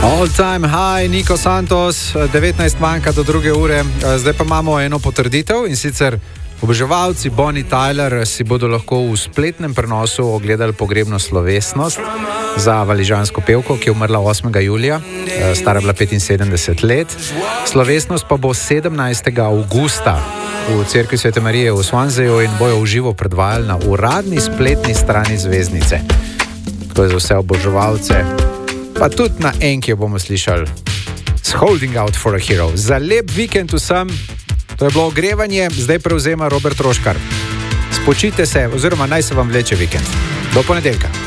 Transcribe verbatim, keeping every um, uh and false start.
All time high, Nico Santos, devetnajst manjka do druge ure. Zdaj pa imamo eno potrditev, in sicer oboževalci Bonnie Tyler si bodo lahko v spletnem prenosu ogledali pogrebno slovesnost za valižansko pevko, ki je umrla osmega julija, stara je bila petinsedemdeset let. Slovesnost pa bo sedemnajstega avgusta v cerkvi Svete Marije v Swanseaju in bojo v živo predvajali na uradni spletni strani zvezdnice. To je za vse oboževalce, pa tudi na enki jo bomo slišali s Holding Out for a Hero. Za lep vikend vsem, to je bilo ogrevanje, zdaj prevzema Robert Roškar. Spočite se, oziroma naj se vam vleče vikend. Do ponedeljka.